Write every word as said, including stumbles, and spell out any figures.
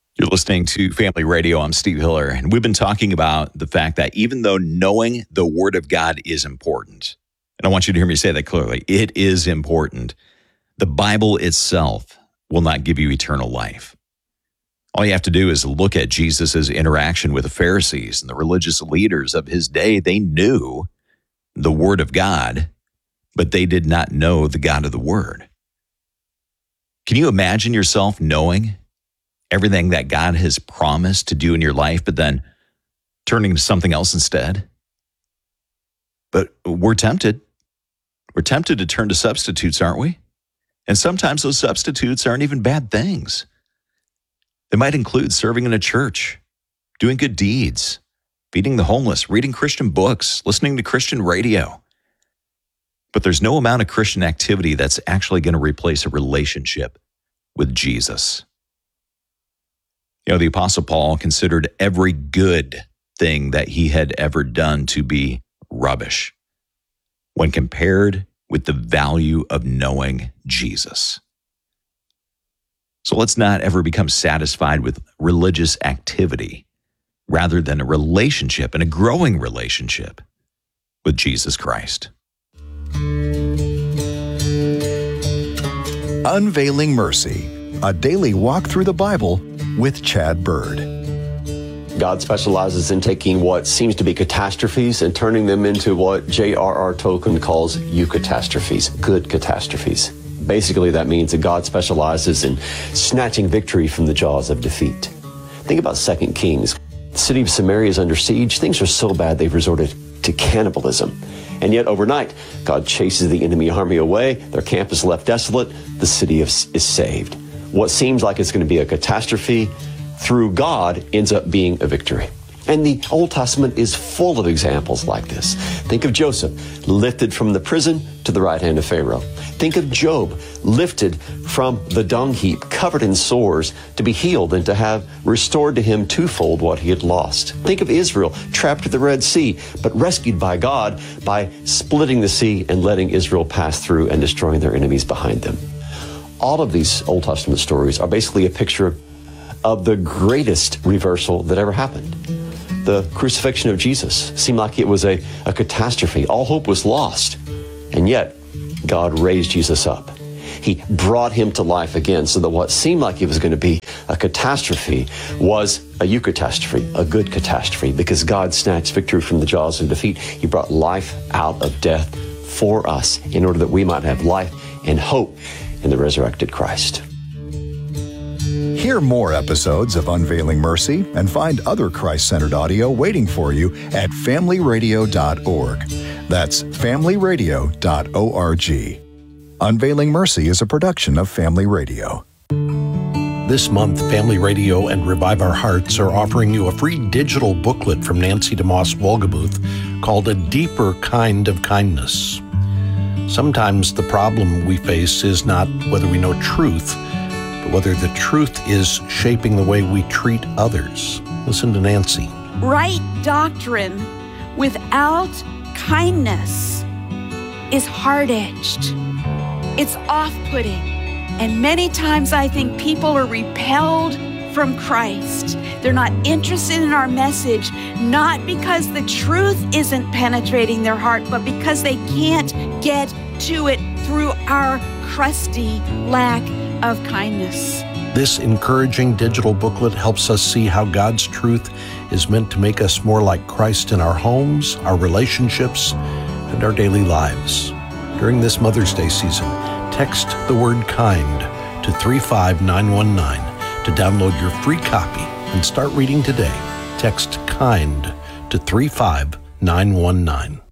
You're listening to Family Radio. I'm Steve Hiller, and we've been talking about the fact that even though knowing the Word of God is important, and I want you to hear me say that clearly, it is important, the Bible itself will not give you eternal life. All you have to do is look at Jesus' interaction with the Pharisees and the religious leaders of his day. They knew the Word of God, but they did not know the God of the Word. Can you imagine yourself knowing everything that God has promised to do in your life, but then turning to something else instead? But we're tempted. We're tempted to turn to substitutes, aren't we? And sometimes those substitutes aren't even bad things. They might include serving in a church, doing good deeds, feeding the homeless, reading Christian books, listening to Christian radio. But there's no amount of Christian activity that's actually going to replace a relationship with Jesus. You know, the Apostle Paul considered every good thing that he had ever done to be rubbish when compared with the value of knowing Jesus. So let's not ever become satisfied with religious activity rather than a relationship and a growing relationship with Jesus Christ. Unveiling Mercy, a daily walk through the Bible with Chad Bird. God specializes in taking what seems to be catastrophes and turning them into what J R R Tolkien calls eucatastrophes, good catastrophes. Basically, that means that God specializes in snatching victory from the jaws of defeat. Think about Second Kings. The city of Samaria is under siege. Things are so bad they've resorted to cannibalism. And yet overnight, God chases the enemy army away. Their camp is left desolate. The city is saved. What seems like it's going to be a catastrophe, through God, ends up being a victory. And the Old Testament is full of examples like this. Think of Joseph, lifted from the prison to the right hand of Pharaoh. Think of Job, lifted from the dung heap, covered in sores, to be healed and to have restored to him twofold what he had lost. Think of Israel, trapped at the Red Sea, but rescued by God by splitting the sea and letting Israel pass through and destroying their enemies behind them. All of these Old Testament stories are basically a picture of the greatest reversal that ever happened. The crucifixion of Jesus seemed like it was a, a catastrophe. All hope was lost. And yet, God raised Jesus up. He brought him to life again so that what seemed like it was going to be a catastrophe was a eucatastrophe, a good catastrophe, because God snatched victory from the jaws of defeat. He brought life out of death for us in order that we might have life and hope in the resurrected Christ. Hear more episodes of Unveiling Mercy and find other Christ-centered audio waiting for you at family radio dot org. That's family radio dot org. Unveiling Mercy is a production of Family Radio. This month, Family Radio and Revive Our Hearts are offering you a free digital booklet from Nancy DeMoss Wolgemuth called A Deeper Kind of Kindness. Sometimes the problem we face is not whether we know truth, but whether the truth is shaping the way we treat others. Listen to Nancy. Right doctrine without kindness is hard-edged. It's off-putting. And many times I think people are repelled from Christ. They're not interested in our message, not because the truth isn't penetrating their heart, but because they can't get to it through our crusty lack of kindness. This encouraging digital booklet helps us see how God's truth is meant to make us more like Christ in our homes, our relationships, and our daily lives. During this Mother's Day season, text the word kind to three five nine one nine to download your free copy and start reading today. Text KIND to three five nine one nine.